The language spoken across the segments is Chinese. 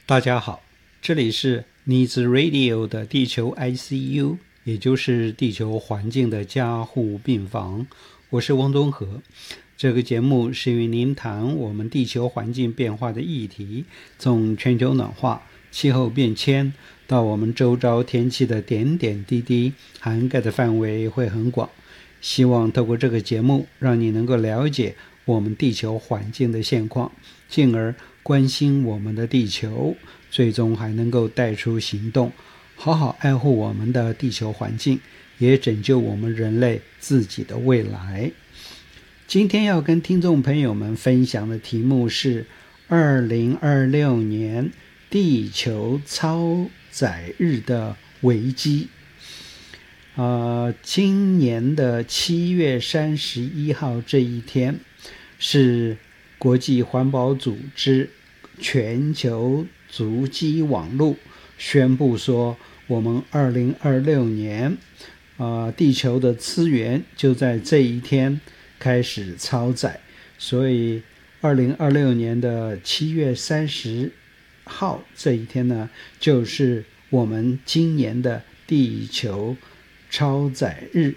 大家好，这里是 Needs Radio 的地球 ICU， 也就是地球环境的加护病房。我是汪东和。这个节目是与您谈我们地球环境变化的议题，从全球暖化、气候变迁到我们周遭天气的点点滴滴，涵盖的范围会很广。希望透过这个节目，让你能够了解我们地球环境的现况，进而关心我们的地球，最终还能够带出行动，好好爱护我们的地球环境，也拯救我们人类自己的未来。今天要跟听众朋友们分享的题目是2026年地球超载日的危机。今年的7月31号这一天是国际环保组织全球足迹网络宣布说，我们2026年地球的资源就在这一天开始超载，所以2026年的7月30号这一天呢，就是我们今年的地球超载日。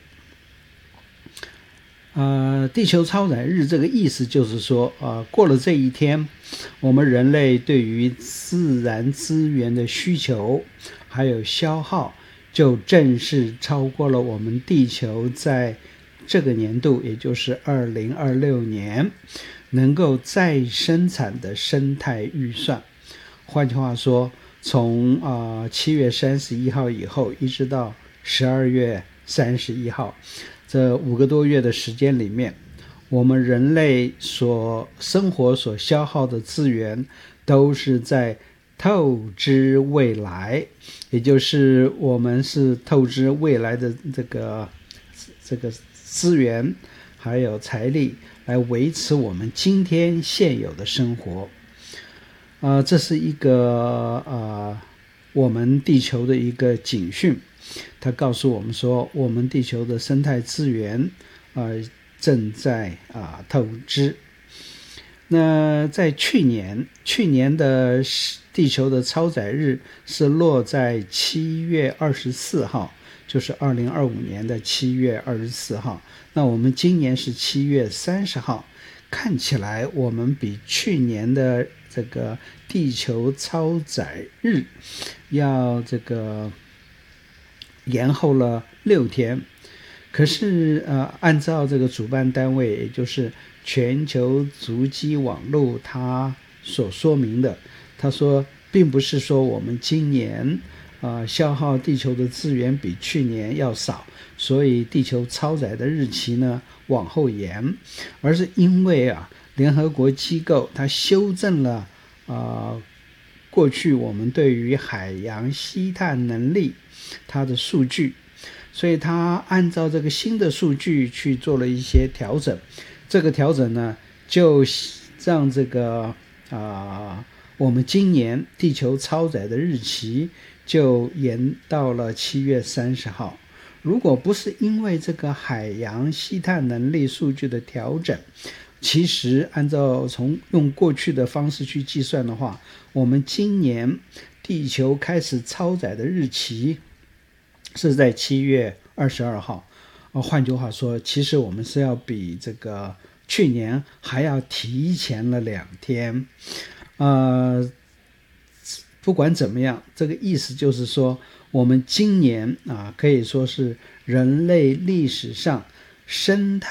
地球超载日这个意思就是说，过了这一天，我们人类对于自然资源的需求还有消耗，就正式超过了我们地球在这个年度，也就是2026年能够再生产的生态预算。换句话说，从7月31号以后一直到12月31号这5个多月的时间里面，我们人类所生活所消耗的资源都是在透支未来，也就是我们是透支未来的这个资源还有财力来维持我们今天现有的生活。这是一个我们地球的一个警讯，它告诉我们说，我们地球的生态资源正在透支。那在去年的地球的超载日是落在7月24号，就是2025年的7月24号。那我们今年是7月30号，看起来我们比去年的这个地球超载日要延后了6天。可是按照这个主办单位，也就是全球足迹网络它所说明的，他说并不是说我们今年消耗地球的资源比去年要少，所以地球超载的日期呢往后延，而是因为联合国机构它修正了过去我们对于海洋吸碳能力它的数据，所以它按照这个新的数据去做了一些调整。这个调整呢，就让我们今年地球超载的日期就延到了7月30号。如果不是因为这个海洋吸碳能力数据的调整，其实按照用过去的方式去计算的话，我们今年地球开始超载的日期是在7月22号。换句话说，其实我们是要比这个去年还要提前了2天。不管怎么样，这个意思就是说，我们今年可以说是人类历史上生态